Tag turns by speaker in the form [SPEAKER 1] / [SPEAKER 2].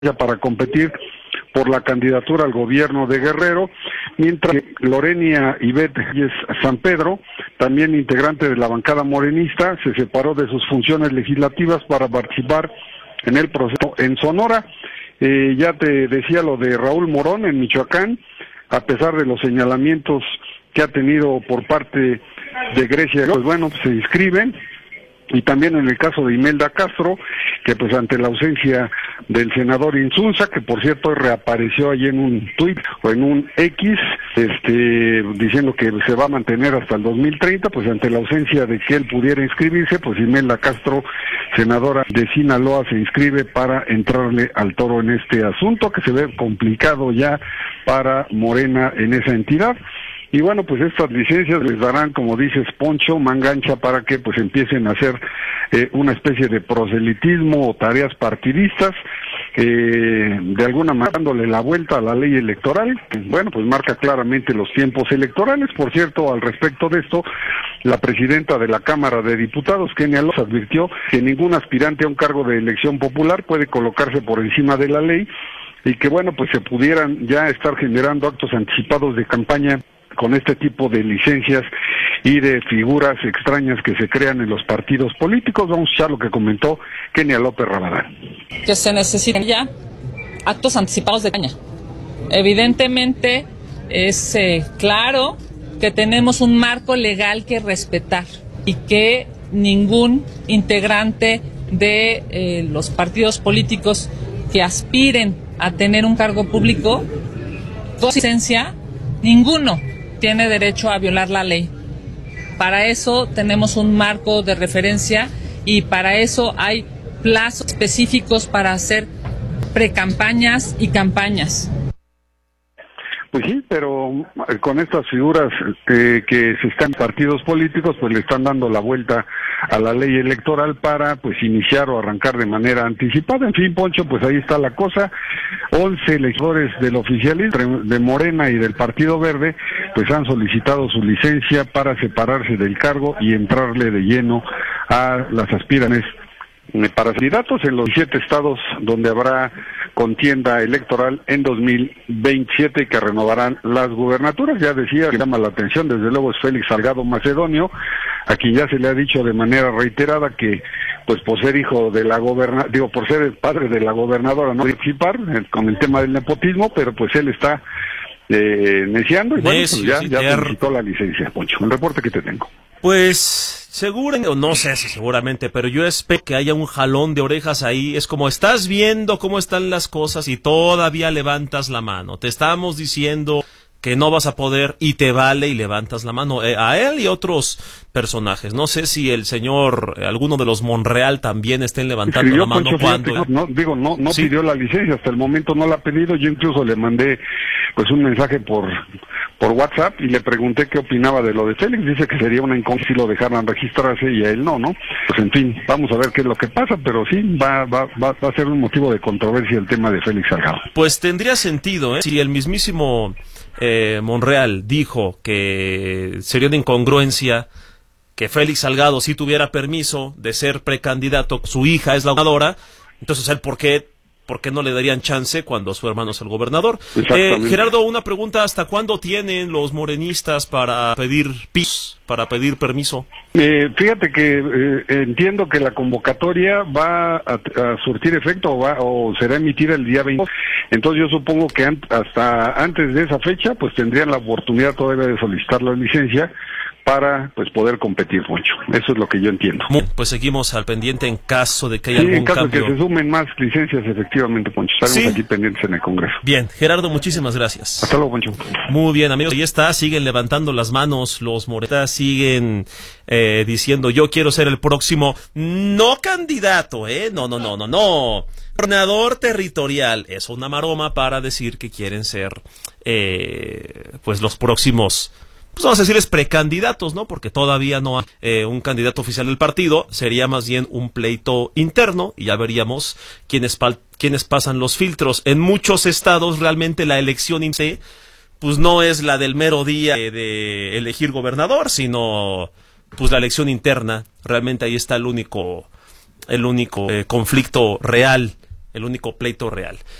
[SPEAKER 1] para competir por la candidatura al gobierno de Guerrero, mientras que Lorenia Ivette San Pedro, también integrante de la bancada morenista, se separó de sus funciones legislativas para participar en el proceso en Sonora. Ya te decía lo de Raúl Morón en Michoacán, a pesar de los señalamientos que ha tenido por parte de Grecia, pues bueno, se inscriben. Y también en el caso de Imelda Castro, que pues ante la ausencia del senador Insunza, que por cierto reapareció ahí en un tuit o en un X, diciendo que se va a mantener hasta el 2030, pues ante la ausencia de que él pudiera inscribirse, pues Imelda Castro, senadora de Sinaloa, se inscribe para entrarle al toro en este asunto, que se ve complicado ya para Morena en esa entidad. Y bueno, pues estas licencias les darán, como dices, Poncho, mangancha para que pues empiecen a hacer una especie de proselitismo o tareas partidistas, de alguna manera dándole la vuelta a la ley electoral, que bueno, pues marca claramente los tiempos electorales. Por cierto, al respecto de esto, la presidenta de la Cámara de Diputados, Kenia López, advirtió que ningún aspirante a un cargo de elección popular puede colocarse por encima de la ley y que bueno, pues se pudieran ya estar generando actos anticipados de campaña con este tipo de licencias y de figuras extrañas que se crean en los partidos políticos. Vamos a escuchar lo que comentó Kenia López Rabadán.
[SPEAKER 2] Que se necesitan ya actos anticipados de campaña. Evidentemente es claro que tenemos un marco legal que respetar y que ningún integrante de los partidos políticos que aspiren a tener un cargo público con licencia, ninguno tiene derecho a violar la ley. Para eso tenemos un marco de referencia y para eso hay plazos específicos para hacer precampañas y campañas.
[SPEAKER 1] Pues sí, pero con estas figuras que se están en partidos políticos, pues le están dando la vuelta a la ley electoral para pues iniciar o arrancar de manera anticipada. En fin, Poncho, pues ahí está la cosa. 11 legisladores del oficialismo de Morena y del Partido Verde pues han solicitado su licencia para separarse del cargo y entrarle de lleno a las aspiraciones para candidatos en los 7 estados donde habrá contienda electoral en 2027 y que renovarán las gubernaturas. Ya decía, que llama la atención desde luego es Félix Salgado Macedonio, a quien ya se le ha dicho de manera reiterada que pues por ser hijo de la por ser el padre de la gobernadora no participar con el tema del nepotismo, pero pues él está neciando y bueno, pues ya solicitó la licencia, Poncho. El reporte que te tengo.
[SPEAKER 3] Pues no sé si seguramente, pero yo espero que haya un jalón de orejas ahí. Es como estás viendo cómo están las cosas y todavía levantas la mano. Te estamos diciendo que no vas a poder y te vale y levantas la mano. A él y otros personajes. No sé si el señor, alguno de los Monreal también estén levantando la mano cuando...
[SPEAKER 1] No ¿sí? Pidió la licencia, hasta el momento no la ha pedido. Yo incluso le mandé pues un mensaje por WhatsApp y le pregunté qué opinaba de lo de Félix. Dice que sería una incógnita si lo dejaran registrarse y a él no. Pues en fin, vamos a ver qué es lo que pasa, pero sí, va a ser un motivo de controversia el tema de Félix Salgado.
[SPEAKER 3] Pues tendría sentido, si el mismísimo Monreal dijo que sería una incongruencia que Félix Salgado sí tuviera permiso de ser precandidato, su hija es la gobernadora, entonces él ¿por qué no le darían chance cuando su hermano es el gobernador? Gerardo, una pregunta, ¿hasta cuándo tienen los morenistas para pedir permiso?
[SPEAKER 1] Fíjate que entiendo que la convocatoria va a surtir efecto o será emitida el día 20. Entonces yo supongo que hasta antes de esa fecha pues tendrían la oportunidad todavía de solicitar la licencia para pues poder competir, Poncho. Eso es lo que yo entiendo.
[SPEAKER 3] Pues seguimos al pendiente en caso de que haya algún cambio.
[SPEAKER 1] En caso de que se sumen más licencias, efectivamente, Poncho. Estaremos aquí pendientes en el Congreso.
[SPEAKER 3] Bien, Gerardo, muchísimas gracias.
[SPEAKER 1] Hasta luego, Poncho.
[SPEAKER 3] Muy bien, amigos. Ahí está, siguen levantando las manos los moretas, siguen diciendo yo quiero ser el próximo, no candidato, no. Gobernador territorial. Es una maroma para decir que quieren ser pues los próximos, pues vamos a decirles precandidatos, ¿no? Porque todavía no hay un candidato oficial del partido, sería más bien un pleito interno y ya veríamos quiénes pasan los filtros. En muchos estados realmente la elección pues no es la del mero día de elegir gobernador, sino pues la elección interna. Realmente ahí está el único conflicto real el único pleito real.